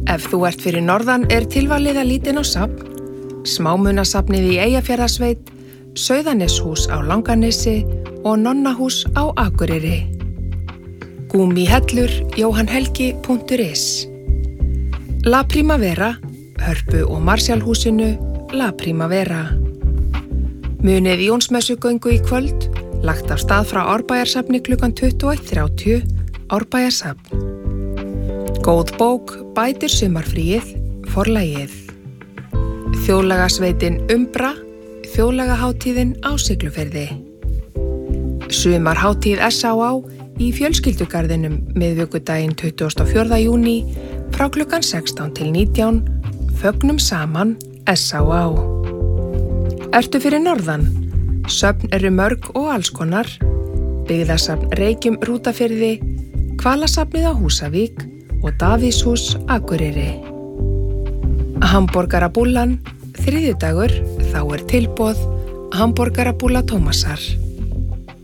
Ef þú ert fyrir norðan tilvalið að líta inn á safn, Smámunasafnið í Eyjafjarðarsveit, Sauðaneshús á Langanesi og Nonnahús á Akureyri. Gúmíhellur, johanhelgi.is. La Primavera, Hörpu og Marsjálhúsinu, La Primavera. Munið Jónsmessugöngu í kvöld, lagt af stað frá Árbæjarsafni klukkan 21:30, Árbæjarsafn. Góð bók bætir sumarfríið, Forlagið. Þjóðlagasveitin Umbra, Þjóðlagahátíðin á Siglufirði. Sumarhátíð SÁÁ í fjölskyldugarðinum miðvikudaginn 24. júní frá klukkan 16 til 19, fögnum saman SÁÁ. Ertu fyrir norðan? Söfn eru mörg og allskonar, byggðasafn Reykjum Rútafirði, Hvalasafnið á Húsavík og Davíðshús Akureyri. Hamborgarabúllan, þriðjudagur, þá tilboð Hamborgarabúlla Tómasar.